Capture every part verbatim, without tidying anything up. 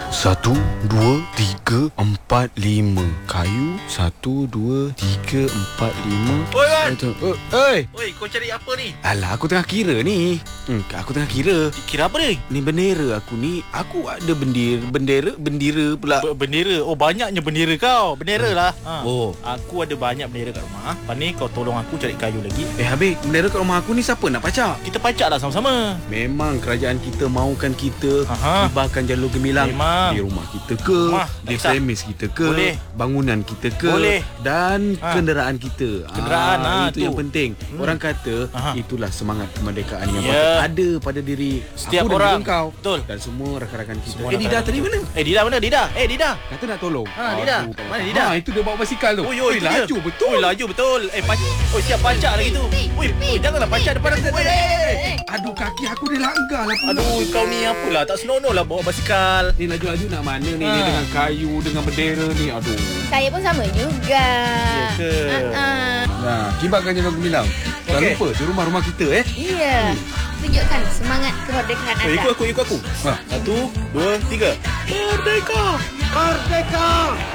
Satu, dua, tiga, empat, lima. Kayu. Satu, dua, tiga, empat, lima. Oi, Wan. Oh, oi. Oi, kau cari apa ni? Alah, aku tengah kira ni. Hmm, aku tengah kira. Kira apa ni? Ni bendera aku ni. Aku ada bendera, bendera, bendera pula. B- bendera. Oh, banyaknya bendera kau. Bendera lah. Ha. Oh. Aku ada banyak bendera kat rumah. Lepas ni kau tolong aku cari kayu lagi. Eh, habis bendera kat rumah aku ni siapa nak pacak? Kita pacak lah sama-sama. Memang kerajaan kita mahukan kita Aha. hibahkan jalur gemilang. Memang. Di rumah kita ke, Rumah, di tak kisah. premis kita ke, Boleh. bangunan kita ke, Boleh. dan Ha. kenderaan kita. Kenderaan, Ah, ha, itu tu. yang penting. Hmm. Orang kata Aha. itulah semangat kemerdekaan yang Ya. patut ada pada diri Setiap aku dan orang. juga kau. Betul. Dan semua rakan-rakan kita. Semua Eh, Dida rakan-rakan tadi kita. mana? Eh, Dida mana? Dida. Eh, Dida. Kata nak tolong. Ha, Dida. Aduh, tak Mana apa. Dida? Ha, itu dia bawa basikal tu. Oi, oi, itu dia. laju betul. Oi, laju betul. Eh, pacak. Oi, siap pacak lagi tu. Oi, oi, janganlah pacak depan aku. Oi, eh. Aduh, kaki aku dia langgar lah pula. Aduh, kau ni apalah. Tak senonoh lah bawa basikal. Ni laju-laju nak mana ni? Ha. Ni dengan kayu, dengan bendera ni. Aduh. Saya pun sama juga. Ya ke? Uh-uh. Nah, kibarkan jalur gemilang. Jangan Okey. lupa di rumah-rumah kita eh. Iya. Tunjukkan semangat kemerdekaan Eh, anda. ikut aku, ikut aku. Ha. Satu, dua, tiga. Merdeka! Merdeka!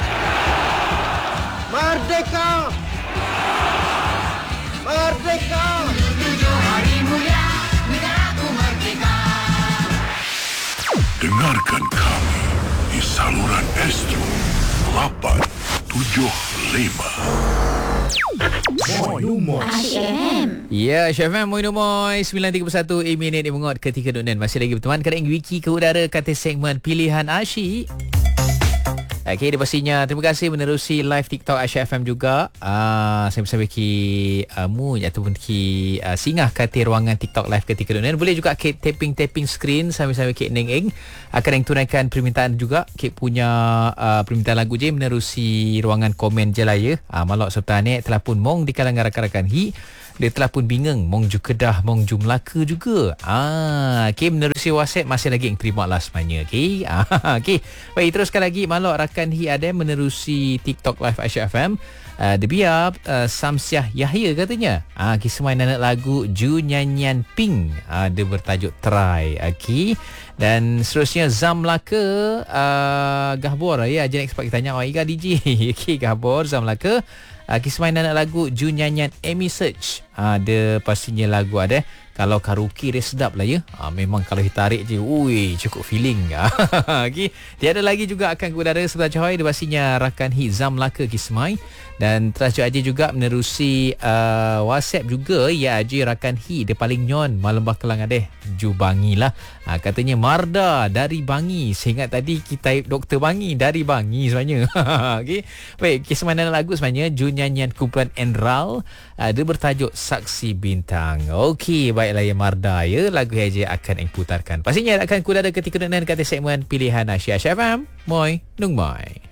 Merdeka! Merdeka! Dengarkan kami di saluran Astro lapan tujuh lima. Ya, Syaf M, Moin Umoy sembilan tiga puluh satu A minit di mengot ketika Dunan. Masih lagi berteman kerana wiki ke udara kata segmen pilihan Asyik. Okey, pastinya terima kasih menerusi live TikTok Aisyah F M juga. Ah, saya bersama ki uh, mu ataupun ki uh, singgah kata ruangan TikTok live ketika dunia. Boleh juga ki tapping-tapping screen sambil-sambil ki Neng Eng akan yang tunaikan permintaan juga. Ki punya uh, permintaan lagu je menerusi ruangan komen Jelaya. Ah, malak serta ni telah pun mong di kalangan rakan-rakan hi. Dia telah pun bingung mong ju Kedah, mong ju Melaka juga. Ah, okey, menerusi WhatsApp masih lagi yang terima lah semuanya. Okey. Ah, okey. Baik, teruskan lagi malak rakan hi ada menerusi TikTok live Aisyah F M. Uh, dia biar uh, Samsiah Yahya katanya. Ah, kisah main anak lagu Ju Nyanyian Pink. Ah, dia bertajuk Try. Okey. Dan seterusnya Zam Melaka uh, Gahbor ya, jangan expect kita tanya oh Iga D J. Okey, Gahbor Zam Melaka. Uh, kisah main anak lagu Ju Nyanyian Amy Search. Uh, dia pastinya lagu ada. Kalau karaoke dia sedap lah ya. Ha, memang kalau ditarik je, ui, cukup feeling. Okay. Tiada lagi juga akan ke udara sebelah Johor. Dia pastinya rakan hit Zam Melaka Kismai. Dan terajuk aja juga menerusi uh, WhatsApp juga. Ya aja rakan hit dia paling nyon Malam Bakalang adeh. Ju Bangi lah. Ha, katanya Marda dari Bangi. Saya ingat tadi kita Doktor Bangi dari Bangi sebenarnya. Okay. Baik, kisah mana lagu sebenarnya Ju Nyanyian kumpulan Enral. Uh, dia bertajuk Saksi Bintang. Okey, baiklah ya Marda ya. Lagu aja akan diputarkan. Pastinya akan kudara ketika dengan kata segmen pilihan Asia F M. Moi, Nung Mai.